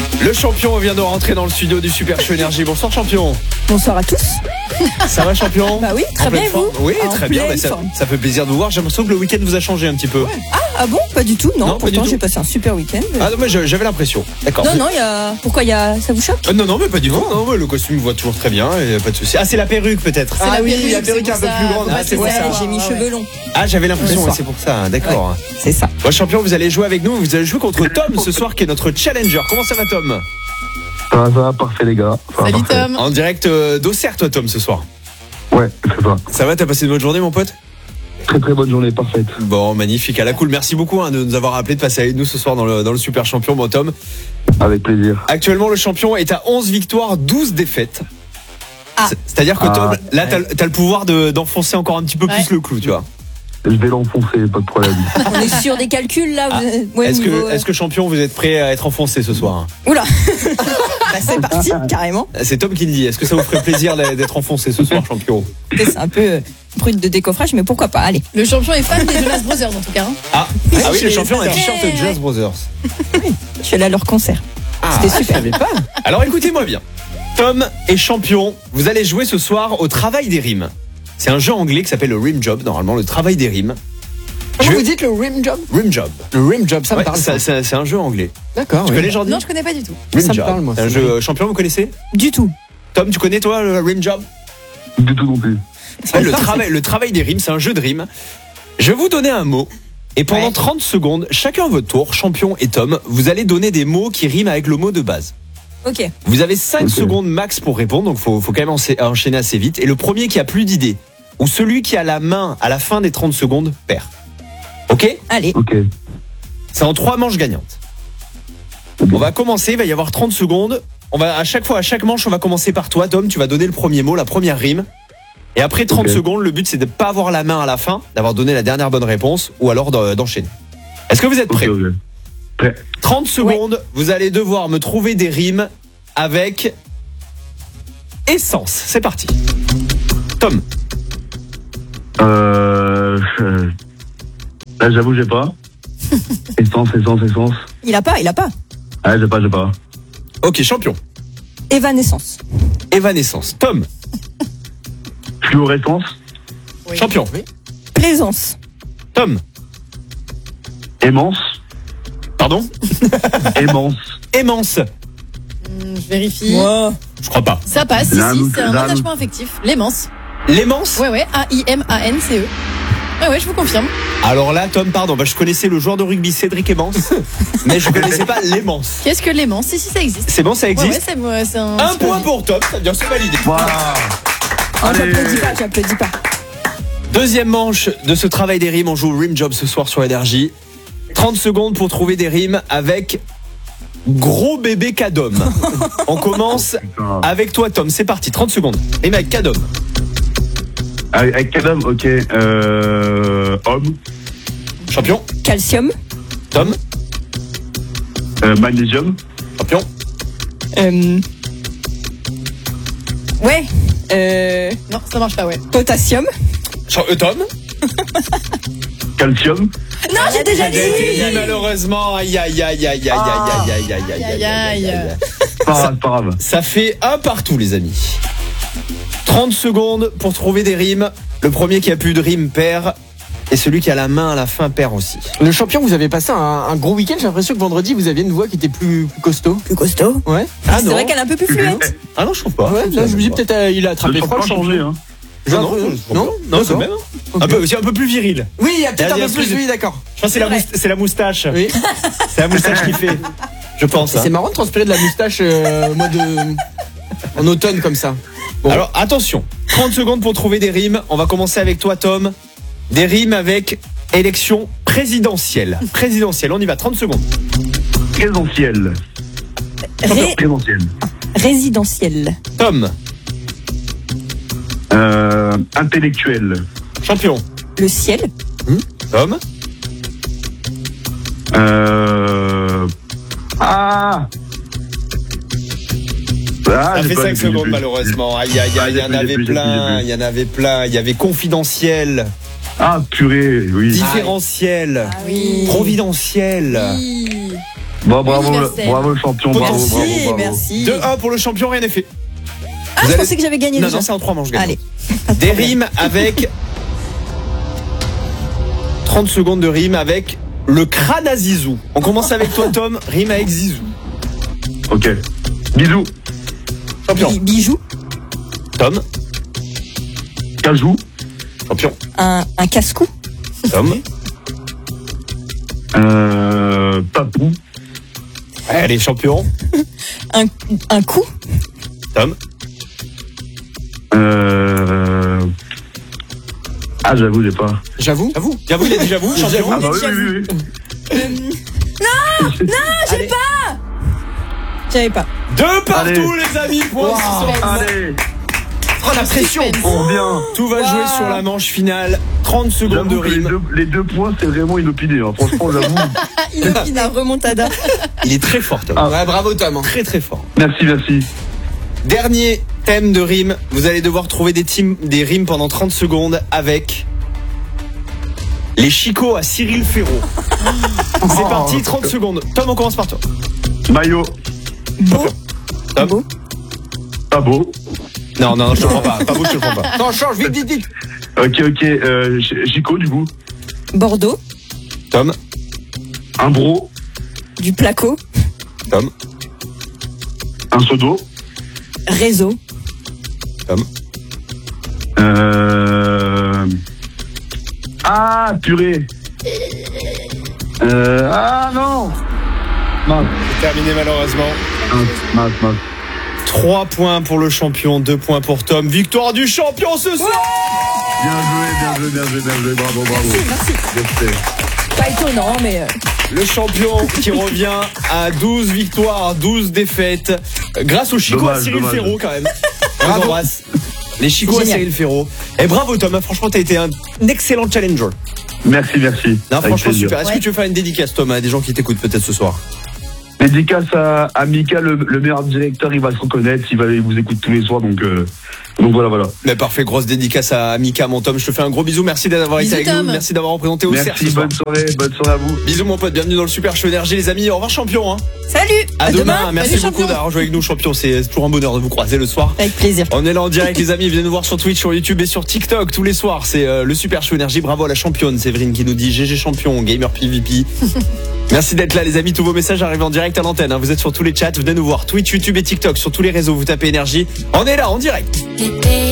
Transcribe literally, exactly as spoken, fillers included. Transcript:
Le champion vient de rentrer dans le studio du Super Show Énergie. Bonsoir champion. Bonsoir à tous. Ça va champion? Bah oui, très bien vous. Oui, en très bien. Bah, ça, ça fait plaisir de vous voir. J'ai l'impression que le week-end vous a changé un petit peu. Ouais. Ah, ah bon? Pas du tout. Non, non pourtant j'ai passé un super week-end. Ah non, mais j'avais l'impression. D'accord. Non, non, il y a. Pourquoi il y a. Ça vous choque? euh, Non, non, mais pas du tout. Non, non, le costume me voit toujours très bien et pas de souci. Ah, c'est la perruque peut-être. Ah la oui, perruque, la perruque un peu plus grande. Ah, c'est pour ça. J'ai mis cheveux longs. Ah, j'avais l'impression. Ouais, c'est pour ça. D'accord. Ouais, c'est ça. Bon, champion, vous allez jouer avec nous. Vous allez jouer contre Tom ce soir, qui est notre challenger. Comment ça va, Tom? Ça va, ça va, parfait les gars. Salut Tom. En direct euh, d'Auxerre, toi, Tom, ce soir. Ouais, c'est ça. Ça va, t'as passé une bonne journée, mon pote? Très très bonne journée, parfaite. Bon, magnifique, à la cool. Merci beaucoup hein, de nous avoir appelé, de passer avec nous ce soir dans le, dans le Super Champion, bon Tom. Avec plaisir. Actuellement, le champion est à onze victoires, douze défaites. Ah. C'est-à-dire que Tom, Ah. là, t'as, t'as le pouvoir de, d'enfoncer encore un petit peu Ouais. plus le clou, tu vois. Je vais l'enfoncer, pas de problème. On est sur des calculs là. Ah. Vous... Ouais, Est-ce, niveau, que, euh, est-ce que champion, vous êtes prêt à être enfoncé ce soir? Oula. Bah, c'est parti, carrément. C'est Tom qui le dit. Est-ce que ça vous ferait plaisir d'être enfoncé ce soir, champion? C'est un peu euh, brut de décoffrage, mais pourquoi pas? Allez. Le champion est fan des Jonas Brothers en tout cas. Hein. Ah, ah oui, le champion a un Ouais. t-shirt de Jonas Brothers. Je suis allée à leur concert. Ah, C'était super. Alors écoutez-moi bien. Tom est champion. Vous allez jouer ce soir au travail des rimes. C'est un jeu anglais qui s'appelle le Rim Job, normalement, le travail des rimes. Comment Je- vous dites le rim job? Rim Job. Le rim job, ça me Ouais, parle. ça- ça. c'est, c'est un jeu anglais. D'accord. Tu oui. connais Jordi? Non, je connais pas du tout. Rim Ça me Job. parle, moi, C'est un c'est jeu vrai. euh, champion, vous connaissez? Du tout. Tom, tu connais toi le Rim Job? Du tout non plus. Ouais, le, travail, le travail des rimes, c'est un jeu de rimes. Je vais vous donner un mot. Et pendant Ouais. trente secondes, chacun à votre tour, champion et Tom, vous allez donner des mots qui riment avec le mot de base. Ok. Vous avez cinq Ok. secondes max pour répondre, donc faut, faut quand même encha- enchaîner assez vite. Et le premier qui a plus d'idées, ou celui qui a la main à la fin des trente secondes, perd. Ok? Allez. Ok. C'est en trois manches gagnantes. On va commencer, il va y avoir trente secondes. On va, à chaque fois, à chaque manche, on va commencer par toi, Tom. Tu vas donner le premier mot, la première rime. Et après trente Ok. secondes, le but c'est de ne pas avoir la main à la fin, d'avoir donné la dernière bonne réponse, ou alors d'en- d'enchaîner. Est-ce que vous êtes Ok, prêts? ok. Prêt. trente secondes, vous allez devoir me trouver des rimes avec essence. C'est parti. Tom, Euh. euh, Là, j'avoue, j'ai pas. Essence, essence, essence. Il a pas, il a pas. Ah, j'ai pas, j'ai pas. ok, champion. Évanescence. Évanescence. Tom, Fluorescence. Oui. champion. Plaisance. Tom, Aimance. pardon. Aimance. Aimance. Hum, je vérifie. Wow. Je crois pas. Ça passe, si, si, Rajoute, c'est un rajoute. attachement affectif. L'aimance. L'aimance. Ouais, ouais, A I M A N C E. Ouais, ouais, je vous confirme. Alors là, Tom, pardon, bah, je connaissais le joueur de rugby Cédric Aimance, mais je connaissais pas l'aimance. Qu'est-ce que l'aimance? Si, si, ça existe. C'est bon, ça Ouais, ouais, existe. c'est ouais, c'est un. Un c'est point pas- pour Tom, ça vient se valider. Waouh. Oh, Allez. j'applaudis pas, j'applaudis pas. Deuxième manche de ce travail des rimes, on joue au Rim Job ce soir sur Énergie. trente secondes pour trouver des rimes avec gros bébé Cadom. On commence Putain. avec toi Tom, c'est parti, trente secondes. Rime avec Cadom. Avec, avec Cadom, ok. Euh. Homme. Champion. Calcium. Tom. Euh, magnésium. Champion. Euh... Ouais. Euh... Non, ça marche pas, ouais. Potassium. Cha- euh, Tom. Calcium. Non, j'ai déjà dit. Oui, malheureusement, aïe aïe aïe aïe aïe aïe aïe aïe aïe aïe aïe aïe aïe aïe. Pas grave, pas grave. Ça fait un partout les amis. trente secondes pour trouver des rimes. Le premier qui a plus de rimes perd. Et celui qui a la main à la fin perd aussi. Le champion, vous avez passé un, un gros week-end. J'ai l'impression que vendredi, vous aviez une voix qui était plus, plus costaud. Plus costaud. Ouais. Ah C'est vrai qu'elle est un peu plus fluente. Ah non, je trouve pas. Ouais, là, je me dis peut-être euh, il a Le attrapé temps froid, pas le changé, champion. hein. Non, non, Non, non, non, c'est le d'accord. même. Ok. Un peu, aussi un peu plus viril. Oui, il y a peut-être Il y a un peu plus plus. de- Oui, d'accord. Je pense que c'est la, vrai. mousta- c'est la moustache. Oui. C'est la moustache qui fait. Je pense. hein. C'est marrant de transpirer de la moustache euh, au mois de en automne comme ça. Bon. Alors attention, trente secondes pour trouver des rimes. On va commencer avec toi, Tom. Des rimes avec élection présidentielle. Présidentielle, on y va, trente secondes. Présentiel. Ré- Présentiel. résidentiel. Tom, Euh, intellectuel. champion. Le ciel. Tom, Euh... Ah Ah, ça j'ai fait pas- cinq j'ai secondes plus. malheureusement. Aïe aïe aïe, il y en J'ai avait plus, j'ai plus, plein, j'ai il plus. y en avait plein. Il y avait confidentiel, Ah, purée, oui. différentiel, Oui. providentiel. Oui. Bon, bravo, Universel. bravo le champion, bravo, Merci, bravo, bravo. merci. deux un pour le champion, rien n'est fait. Ah, Vous je allez- pensais que j'avais gagné Non, déjà. non, c'est en trois manches. gagnant. Allez. Des rimes avec. trente secondes de rime avec le crâne à Zizou. On commence avec toi, Tom. Rime avec Zizou. Ok. Bisous. Champion. Bi- Bijou, Tom. Cajou. Champion. un, un casse-cou, Tom. Euh, Papou. Allez, champion. un, un coup, Tom. Euh... Ah, j'avoue, j'ai pas. J'avoue. J'avoue. J'avoue, il a dit j'avoue. Champion. Ah bah oui, oui, oui. j'avais pas. Deux partout, Allez. les amis. Point. Allez, Oh, la pression. on revient. Tout va jouer sur la manche finale. trente secondes de J'avoue que les rime. deux, les deux points, c'est vraiment inopiné. Hein. Franchement, j'avoue. Il a remontada. Il est très fort, Tom. Ah. Ouais, bravo Tom. hein. Très, très fort. Merci, merci. Dernier thème de rime. Vous allez devoir trouver des, teams, des rimes pendant trente secondes avec les chicots à Cyril Ferraud. C'est Oh. parti, trente secondes. Tom, on commence par toi. Maillot. Beau, Tom. beau, Pas beau. Non, non, je te prends pas. Pas beau, je te le prends pas. Non, change, vite, vite, vite. Ok, ok. Euh, Ch- Chico, du coup. Bordeaux, Tom. Un bro. du placo, Tom. Un seau d'eau. réseau, Tom. Euh... Ah, purée. Euh... Ah, non. Mince, C'est terminé, malheureusement. mince, mince, mince. trois points pour le champion, deux points pour Tom. Victoire du champion ce soir. Bien joué, bien joué, bien joué, bien joué. Bravo, bravo. merci. Bien fait. Pas étonnant, mais. euh, Le champion qui revient à douze victoires, douze défaites. Grâce au Chico à Dommage, Cyril dommage. Ferraud, quand même. On vous embrasse. Les Chico à Génial. Cyril Ferraud. Et bravo, Tom. Franchement, t'as été un excellent challenger. Merci, merci. Non, Avec franchement, plaisir. super. Est-ce que Ouais. tu veux faire une dédicace, Tom, à des gens qui t'écoutent peut-être ce soir? Dédicace à, à Mika, le, le meilleur directeur, il va se reconnaître, il, va, il vous écoute tous les soirs, donc, euh, donc voilà, voilà. Mais parfait, grosse dédicace à Mika, mon Tom. Je te fais un gros bisou. Merci d'avoir été Bisous, avec nous. Tom. Merci d'avoir représenté au cerf Merci, ce soir. bonne soirée, bonne soirée à vous. Bisous, mon pote. Bienvenue dans le Super Show Énergie, les amis. Au revoir, champion. Hein. Salut. À, demain. Merci Salut, beaucoup champion. d'avoir joué avec nous, champion. C'est toujours un bonheur de vous croiser le soir. Avec plaisir. On est là en direct, les amis. Venez nous voir sur Twitch, sur YouTube et sur TikTok tous les soirs. C'est euh, le Super Show Énergie. Bravo à la championne Séverine qui nous dit G G champion, gamer P V P. Merci d'être là, les amis. Tous vos messages arrivent en direct à l'antenne. hein. Vous êtes sur tous les chats. Venez nous voir Twitch, YouTube et TikTok. Sur tous les réseaux, vous tapez Énergie. On est là en direct.